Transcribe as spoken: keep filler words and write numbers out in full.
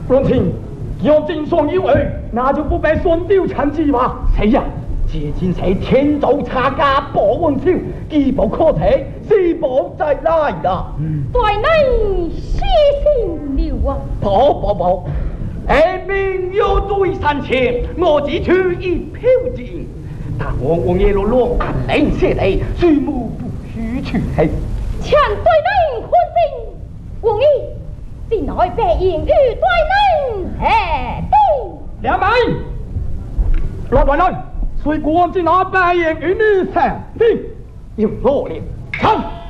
若听要真双有儿，那就不必双丢残疾吧？ 谁呀？这真是天造差家保温超，既不可退，是保再来的。 对你失信了啊！ 不不不，下面有对三千，我只出一票钱。但我我夜落落暗领谢地，树木不许去黑。 请对你宽心，王爷，是乃白言与对你下对。 两位，落来来。随国之那白言与你成，你要落了，成。